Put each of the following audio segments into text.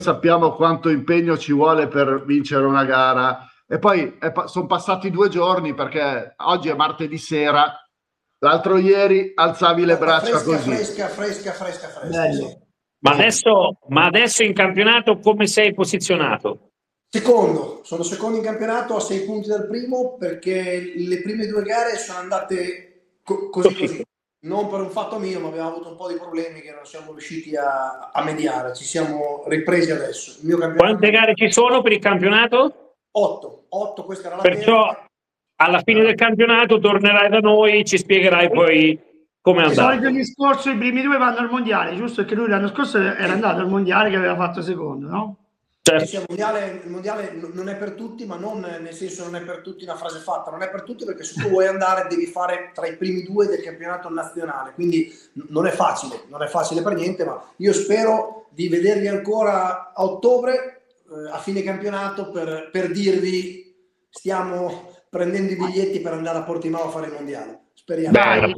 sappiamo quanto impegno ci vuole per vincere una gara. E poi sono passati 2 giorni, perché oggi è martedì sera, l'altro ieri alzavi le braccia così. Fresca. Bello. Ma adesso in campionato come sei posizionato? Secondo, sono secondo in campionato a 6 punti dal primo, perché le prime 2 gare sono andate così. Non per un fatto mio, ma abbiamo avuto un po' di problemi che non siamo riusciti a mediare. Ci siamo ripresi adesso. Il mio campionato. Quante gare ci sono per il campionato? 8, questa era la Perciò terza. alla fine del campionato tornerai da noi, ci spiegherai poi come è Di solito andato. gli scorsi i primi 2 vanno al mondiale, giusto? Perché lui l'anno scorso era andato al mondiale che aveva fatto secondo, no? Certo. Sì, il mondiale non è per tutti, ma non nel senso non è per tutti una frase fatta, non è per tutti, perché se tu vuoi andare devi fare tra i primi 2 del campionato nazionale, quindi non è facile per niente, ma io spero di vedervi ancora a ottobre, a fine campionato, per dirvi stiamo prendendo i biglietti per andare a Portimao a fare il mondiale. Speriamo. Dai,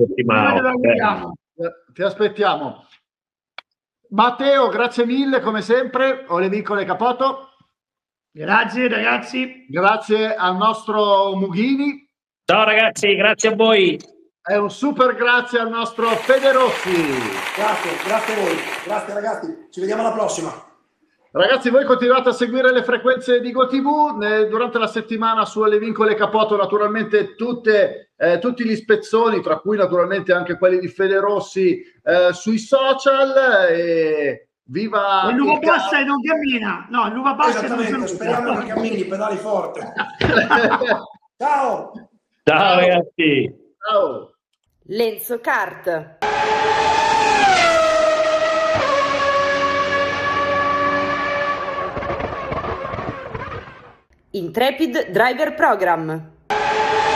Ti aspettiamo. Matteo, grazie mille come sempre. Ole Vincole Capoto. Grazie ragazzi. Grazie al nostro Mughini. Ciao ragazzi, grazie a voi. E un super grazie al nostro Federossi. Grazie a voi. Grazie ragazzi. Ci vediamo alla prossima. Ragazzi, voi continuate a seguire le frequenze di GoTV durante la settimana su Ole Vincole Capoto, naturalmente tutti gli spezzoni, tra cui naturalmente anche quelli di Federossi sui social. E viva l'uva passa e non cammina. No, l'uva passa e non cammina. Speriamo che cammini, pedali forte. Ciao ragazzi. Ciao. Lenzo Kart. Intrepid Driver Program.